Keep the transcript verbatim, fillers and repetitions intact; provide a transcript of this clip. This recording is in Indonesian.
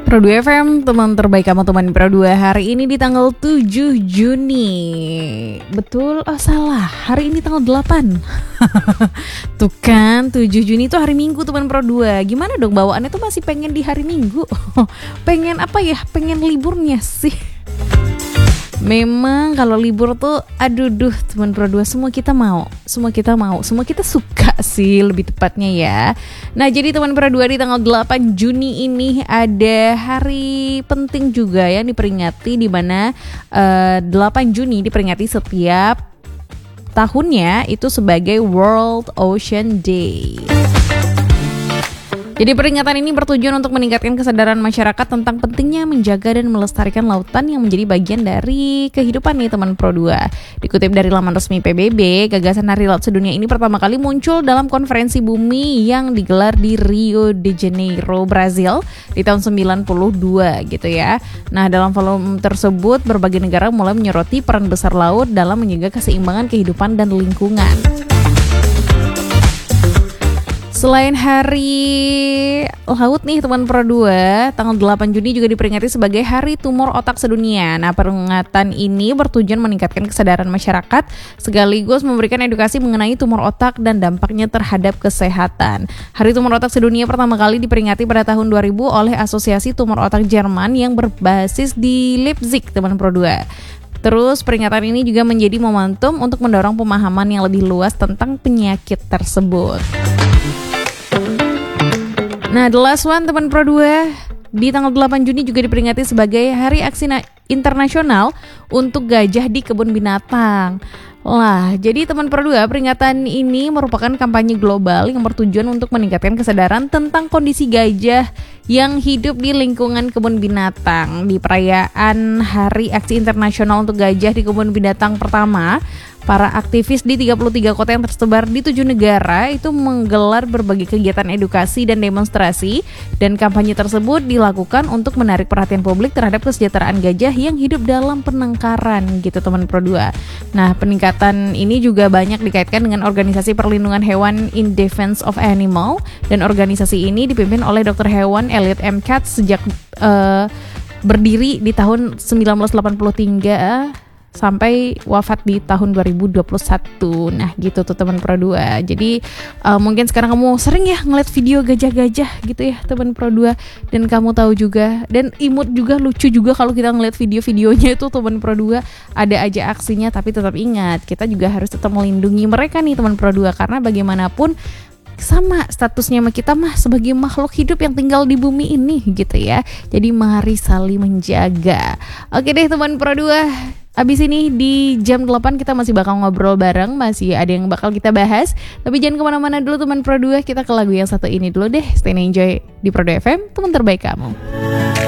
Pro dua F M, teman terbaik kamu teman Pro dua. Hari ini di tanggal tujuh Juni. Betul? Oh salah, hari ini tanggal delapan. Tuh kan, tujuh Juni itu hari Minggu teman Pro dua. Gimana dong bawaannya tuh masih pengen di hari Minggu? Pengen apa ya? Pengen liburnya sih. Memang kalau libur tuh aduh duh teman Pro dua, semua kita mau, semua kita mau, semua kita suka sih lebih tepatnya ya. Nah jadi teman Pro dua di tanggal delapan Juni ini ada hari penting juga yang diperingati, di mana uh, delapan Juni diperingati setiap tahunnya itu sebagai World Ocean Day. Jadi peringatan ini bertujuan untuk meningkatkan kesadaran masyarakat tentang pentingnya menjaga dan melestarikan lautan yang menjadi bagian dari kehidupan nih teman Pro dua. Dikutip dari laman resmi P B B, gagasan Hari Laut Sedunia ini pertama kali muncul dalam konferensi bumi yang digelar di Rio de Janeiro, Brazil di tahun sembilan puluh dua gitu ya. Nah dalam volume tersebut berbagai negara mulai menyoroti peran besar laut dalam menjaga keseimbangan kehidupan dan lingkungan. Selain Hari Laut nih teman Pro dua, tanggal delapan Juni juga diperingati sebagai Hari Tumor Otak Sedunia. Nah peringatan ini bertujuan meningkatkan kesadaran masyarakat sekaligus memberikan edukasi mengenai tumor otak dan dampaknya terhadap kesehatan. Hari Tumor Otak Sedunia pertama kali diperingati pada tahun dua ribu oleh Asosiasi Tumor Otak Jerman yang berbasis di Leipzig teman Pro dua. Terus peringatan ini juga menjadi momentum untuk mendorong pemahaman yang lebih luas tentang penyakit tersebut. Nah, the last one teman Pro dua, di tanggal delapan Juni juga diperingati sebagai Hari Aksi Na- Internasional untuk Gajah di Kebun Binatang. Lah, jadi teman Pro dua, peringatan ini merupakan kampanye global yang bertujuan untuk meningkatkan kesadaran tentang kondisi gajah yang hidup di lingkungan kebun binatang. Di perayaan Hari Aksi Internasional untuk Gajah di Kebun Binatang pertama, para aktivis di tiga puluh tiga kota yang tersebar di tujuh negara itu menggelar berbagai kegiatan edukasi dan demonstrasi, dan kampanye tersebut dilakukan untuk menarik perhatian publik terhadap kesejahteraan gajah yang hidup dalam penangkaran gitu teman Pro dua. Nah, peningkatan ini juga banyak dikaitkan dengan organisasi perlindungan hewan In Defense of Animal, dan organisasi ini dipimpin oleh dokter hewan Elliot M. Katz sejak uh, berdiri di tahun sembilan belas delapan puluh tiga sampai wafat di tahun dua ribu dua puluh satu. Nah gitu tuh teman Pro dua. Jadi uh, mungkin sekarang kamu sering ya ngeliat video gajah-gajah gitu ya teman Pro dua, dan kamu tahu juga dan imut juga, lucu juga kalau kita ngeliat video-videonya itu teman Pro dua. Ada aja aksinya, tapi tetap ingat kita juga harus tetap melindungi mereka nih teman Pro dua, karena bagaimanapun sama statusnya sama kita mah sebagai makhluk hidup yang tinggal di bumi ini gitu ya. Jadi mari saling menjaga. Oke deh teman Pro dua, abis ini di jam delapan kita masih bakal ngobrol bareng, masih ada yang bakal kita bahas. Tapi jangan kemana-mana dulu teman Pro dua, kita ke lagu yang satu ini dulu deh. Stay and enjoy di Pro dua F M, teman terbaik kamu.